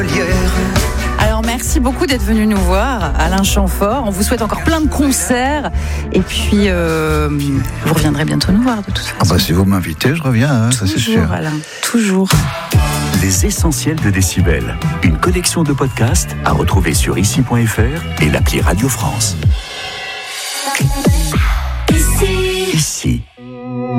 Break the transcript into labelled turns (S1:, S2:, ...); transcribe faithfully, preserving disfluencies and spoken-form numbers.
S1: Alors merci beaucoup d'être venu nous voir, Alain Chamfort. On vous souhaite encore plein de concerts. Et puis, euh, vous reviendrez bientôt nous voir de toute façon.
S2: Ah bah, si vous m'invitez, je reviens, hein, ça c'est sûr.
S1: Toujours, Alain, toujours.
S3: Les essentiels de Décibel, une collection de podcasts à retrouver sur ici point f r et l'appli Radio France. Ici. Ici.